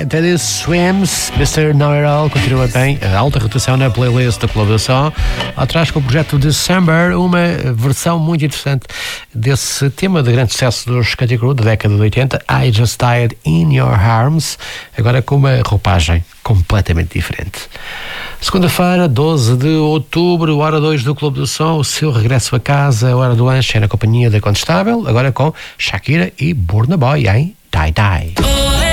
Teddy Swims, Mr. Know-It-All, continua bem, a alta rotação na playlist da Clube do Som. Atrás com o projeto December, uma versão muito interessante desse tema de grande sucesso dos Cutting Crew da década de 80, I Just Died in Your Arms, agora com uma roupagem completamente diferente. Segunda-feira, 12 de outubro, hora 2 do Clube do Som, o seu regresso a casa, a hora do lanche é na companhia da Contestável, agora com Shakira e Burna Boy em Die Die.